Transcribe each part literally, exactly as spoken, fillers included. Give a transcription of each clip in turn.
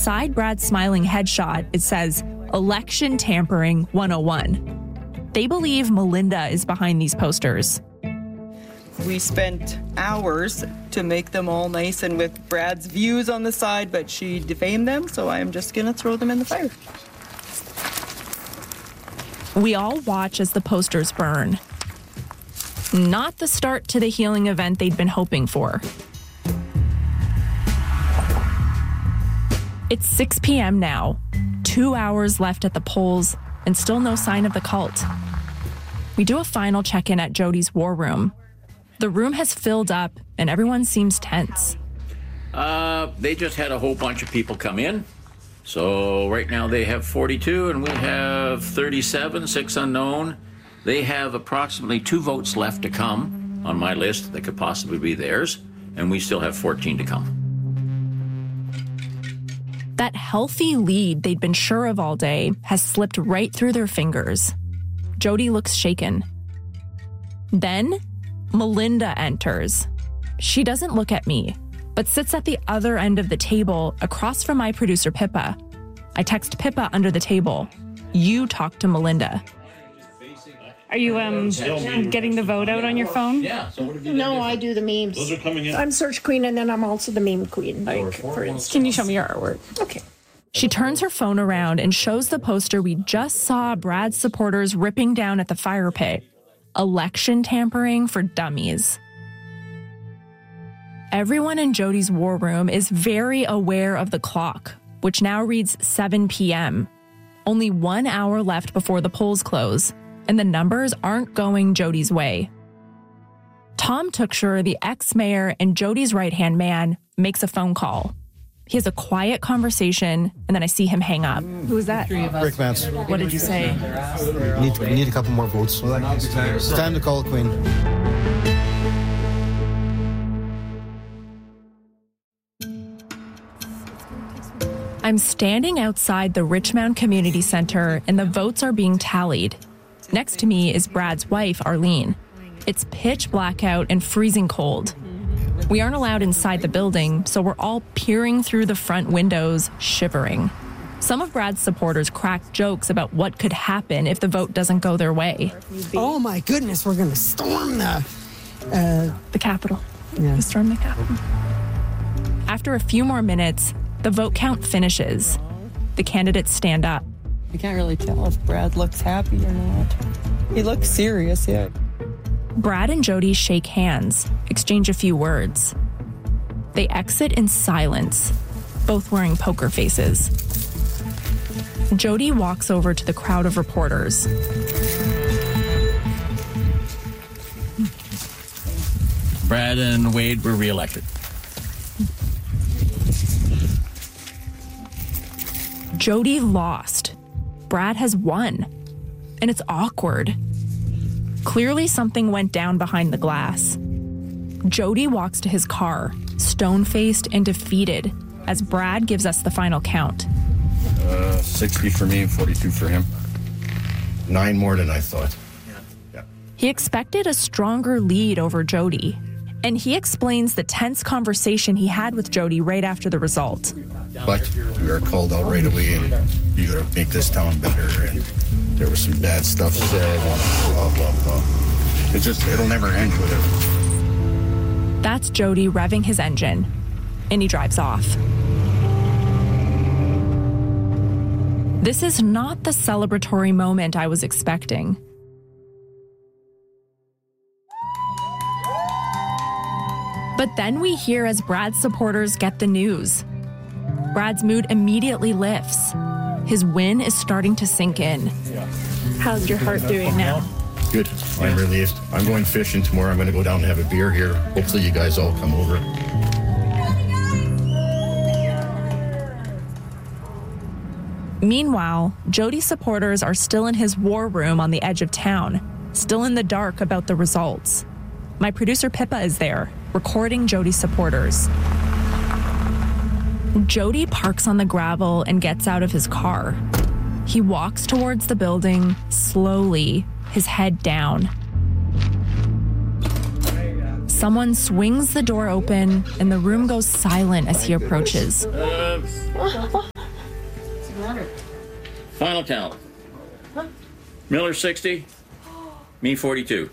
beside Brad's smiling headshot, it says, Election Tampering one oh one. They believe Melinda is behind these posters. We spent hours to make them all nice and with Brad's views on the side, but she defamed them, so I'm just going to throw them in the fire. We all watch as the posters burn. Not the start to the healing event they'd been hoping for. It's six p.m. now, two hours left at the polls, and still no sign of the cult. We do a final check-in at Jody's war room. The room has filled up, and everyone seems tense. Uh, they just had a whole bunch of people come in. So right now they have forty-two, and we have thirty-seven, six unknown. They have approximately two votes left to come on my list that could possibly be theirs, and we still have fourteen to come. That healthy lead they'd been sure of all day has slipped right through their fingers. Jody looks shaken. Then, Melinda enters. She doesn't look at me, but sits at the other end of the table across from my producer, Pippa. I text Pippa under the table. You talk to Melinda. Are you um getting the vote out on your phone? Yeah. So what have you No, I do the memes. Those are coming in. I'm search queen, and then I'm also the meme queen. Like, for instance. Can you show me your artwork? Okay. She turns her phone around and shows the poster we just saw Brad's supporters ripping down at the fire pit. Election Tampering for Dummies. Everyone in Jody's war room is very aware of the clock, which now reads seven p.m. Only one hour left before the polls close, and the numbers aren't going Jody's way. Tom Tooksher, the ex-mayor and Jody's right-hand man, makes a phone call. He has a quiet conversation, and then I see him hang up. Who is that? Rick Vance. What did you say? Need, we need a couple more votes. It's time to call the Queen. I'm standing outside the Richmond Community Center, and the votes are being tallied. Next to me is Brad's wife, Arlene. It's pitch black out and freezing cold. We aren't allowed inside the building, so we're all peering through the front windows, shivering. Some of Brad's supporters crack jokes about what could happen if the vote doesn't go their way. Oh my goodness, we're going to storm the... Uh, the Capitol. Yeah. To storm the Capitol. After a few more minutes, the vote count finishes. The candidates stand up. I can't really tell if Brad looks happy or not. He looks serious, yeah. Brad and Jody shake hands, exchange a few words. They exit in silence, both wearing poker faces. Jody walks over to the crowd of reporters. Brad and Wade were reelected. Jody lost. Brad has won. And it's awkward. Clearly something went down behind the glass. Jody walks to his car, stone-faced and defeated, as Brad gives us the final count. Uh, sixty for me and forty-two for him. Nine more than I thought. Yeah. He expected a stronger lead over Jody, and he explains the tense conversation he had with Jody right after the result. But we were called out right away, and you gotta make this town better, and there was some bad stuff said, and blah, blah, blah. It just, it'll never end with it. That's Jody revving his engine, and he drives off. This is not the celebratory moment I was expecting. But then we hear as Brad's supporters get the news. Brad's mood immediately lifts. His win is starting to sink in. how's your heart doing now? Good. I'm relieved. I'm going fishing tomorrow. I'm going to go down and have a beer here. Hopefully you guys all come over. Meanwhile, Jody's supporters are still in his war room on the edge of town, still in the dark about the results. My producer Pippa is there, recording Jody's supporters. Jody parks on the gravel and gets out of his car. He walks towards the building, slowly, his head down. Someone swings the door open, and the room goes silent as he approaches. Final count. Miller sixty, me forty-two.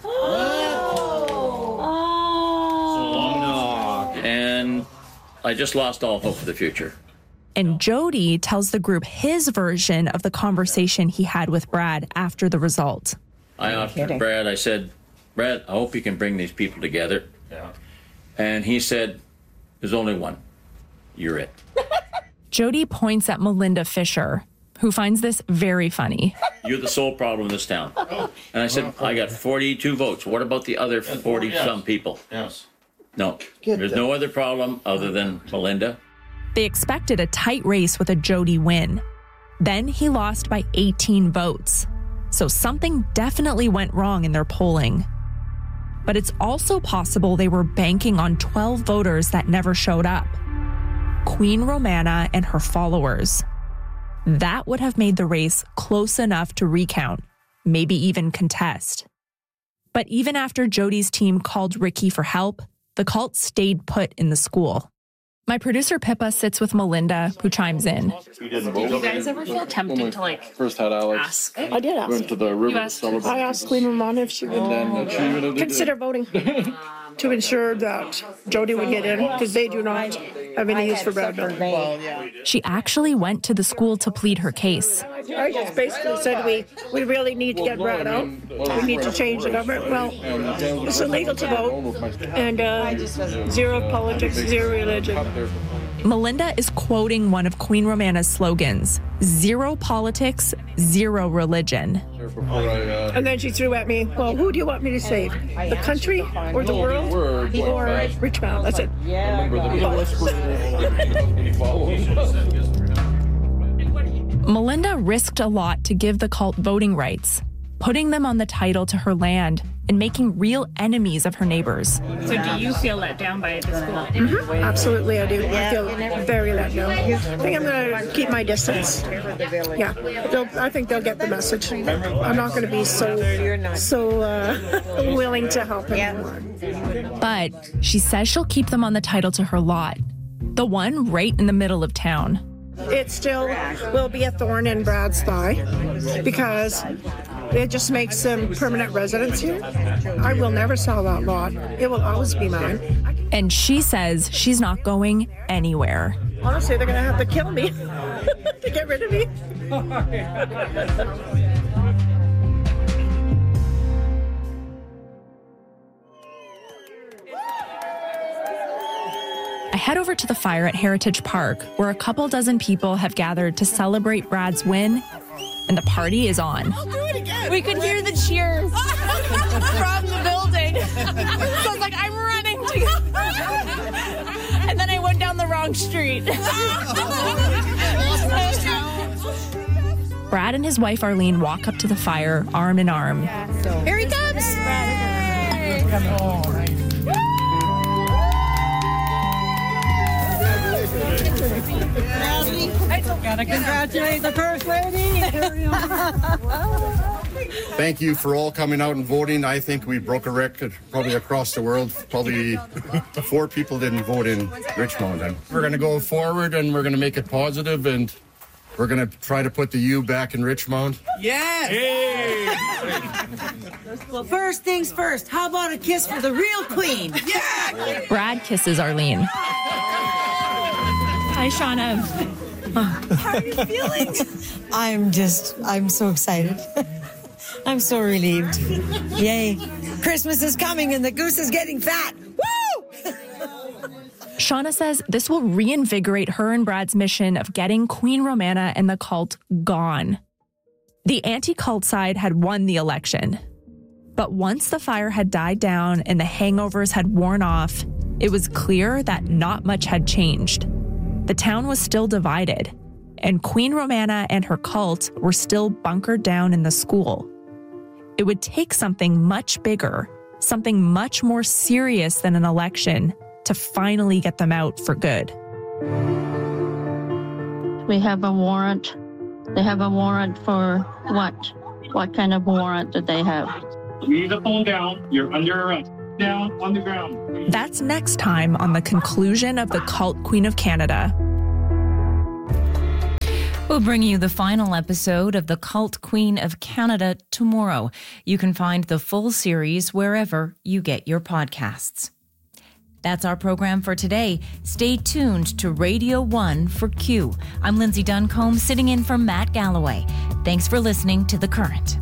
And I just lost all hope for the future. And Jody tells the group his version of the conversation he had with Brad after the result. I offered Brad, I said, Brad, I hope you can bring these people together. Yeah. And he said, there's only one. You're it. Jody points at Melinda Fisher, who finds this very funny. You're the sole problem in this town. And I said, I got forty-two votes. What about the other forty-some people? Yes. No, there's no other problem other than Melinda. They expected a tight race with a Jody win. Then he lost by eighteen votes. So something definitely went wrong in their polling. But it's also possible they were banking on twelve voters that never showed up. Queen Romana and her followers. That would have made the race close enough to recount, maybe even contest. But even after Jody's team called Ricky for help, the cult stayed put in the school. My producer Pippa sits with Melinda, who chimes in. Do you guys ever feel tempted to like First had Alex. ask? I did ask. Went to the river asked- celebration. I asked Queen Romana if she would And then uh, she even did consider voting to ensure that Jody would get in, because they do not have any use for Brad Miller. She actually went to the school to plead her case. I just basically said we, we really need to get Brad out. We need to change the government. Well, it's illegal to vote, and uh, zero politics, zero religion. Melinda is quoting one of Queen Romana's slogans, zero politics, zero religion. before I, uh, And then she threw at me, well, who do you want me to save? The country or the world or Richmond? I said, I remember the Melinda risked a lot to give the cult voting rights, putting them on the title to her land and making real enemies of her neighbors. So do you feel let down by the school? mm-hmm. Absolutely, I do. I feel very let down. I think I'm going to keep my distance. Yeah, they'll, I think they'll get the message. I'm not going to be so so uh, willing to help anymore. But she says she'll keep them on the title to her lot, the one right in the middle of town. It still will be a thorn in Brad's thigh because it just makes them permanent residents here. I will never sell that lot. It will always be mine. And she says she's not going anywhere. Honestly, they're going to have to kill me to get rid of me. I head over to the fire at Heritage Park, where a couple dozen people have gathered to celebrate Brad's win, and the party is on. I'll do it again. We could hear the cheers from the building. So I was like, I'm running to go. And then I went down the wrong street. Brad and his wife Arlene walk up to the fire, arm in arm. Here he comes. Gotta congratulate the First Lady. Thank you for all coming out and voting. I think we broke a record probably across the world. Probably four people didn't vote in Richmond. And we're going to go forward and we're going to make it positive and we're going to try to put the U back in Richmond. Yes. Well, first things first. How about a kiss for the real queen? Yeah. Brad kisses Arlene. Hi, Shauna. How are you feeling? I'm just, I'm so excited. I'm so relieved. Yay. Christmas is coming and the goose is getting fat. Woo! Shauna says this will reinvigorate her and Brad's mission of getting Queen Romana and the cult gone. The anti-cult side had won the election. But once the fire had died down and the hangovers had worn off, it was clear that not much had changed. The town was still divided, and Queen Romana and her cult were still bunkered down in the school. It would take something much bigger, something much more serious than an election, to finally get them out for good. We have a warrant. They have a warrant for what? What kind of warrant did they have? Leave the phone down. You're under arrest. Down on the ground. That's next time on the conclusion of the Cult Queen of Canada. We'll bring you the final episode of The Cult Queen of Canada tomorrow. You can find the full series wherever you get your podcasts. That's our program for today. Stay tuned to Radio one for Q. I'm Lindsay Duncombe, sitting in for Matt Galloway. Thanks for listening to The Current.